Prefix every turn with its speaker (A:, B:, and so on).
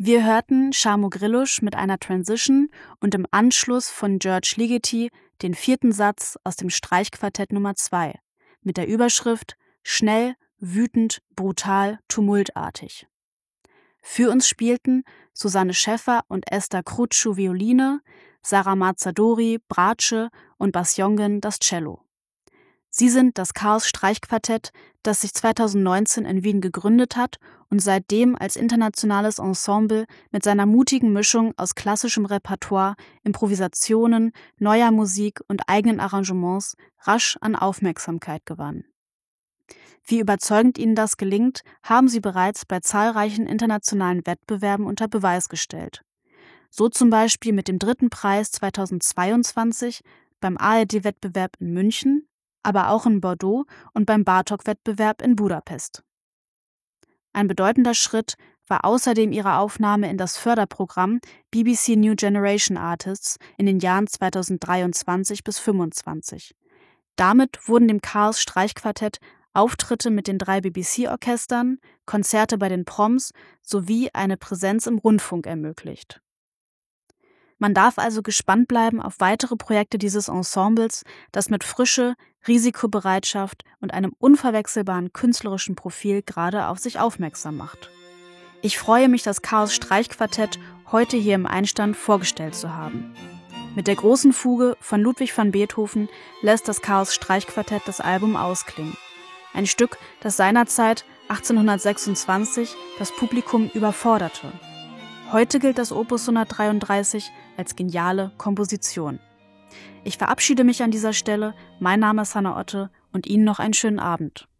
A: Wir hörten Jarmo Grillusch mit einer Transition und im Anschluss von György Ligeti den 4. Satz aus dem Streichquartett Nummer 2 mit der Überschrift »Schnell, wütend, brutal, tumultartig«. Für uns spielten Susanne Schäffer und Esther Krutschu Violine, Sarah Mazzadori Bratsche und Bas Jongen das Cello. Sie sind das Chaos Streichquartett, das sich 2019 in Wien gegründet hat und seitdem als internationales Ensemble mit seiner mutigen Mischung aus klassischem Repertoire, Improvisationen, neuer Musik und eigenen Arrangements rasch an Aufmerksamkeit gewann. Wie überzeugend ihnen das gelingt, haben sie bereits bei zahlreichen internationalen Wettbewerben unter Beweis gestellt. So zum Beispiel mit dem 3. Preis 2022 beim ARD-Wettbewerb in München, aber auch in Bordeaux und beim Bartók-Wettbewerb in Budapest. Ein bedeutender Schritt war außerdem ihre Aufnahme in das Förderprogramm BBC New Generation Artists in den Jahren 2023 bis 2025. Damit wurden dem Chaos Streichquartett Auftritte mit den 3 BBC-Orchestern, Konzerte bei den Proms sowie eine Präsenz im Rundfunk ermöglicht. Man darf also gespannt bleiben auf weitere Projekte dieses Ensembles, das mit Frische, Risikobereitschaft und einem unverwechselbaren künstlerischen Profil gerade auf sich aufmerksam macht. Ich freue mich, das Chaos Streichquartett heute hier im Einstand vorgestellt zu haben. Mit der großen Fuge von Ludwig van Beethoven lässt das Chaos Streichquartett das Album ausklingen. Ein Stück, das seinerzeit 1826 das Publikum überforderte. Heute gilt das Opus 133 als geniale Komposition. Ich verabschiede mich an dieser Stelle. Mein Name ist Hannah Otte und Ihnen noch einen schönen Abend.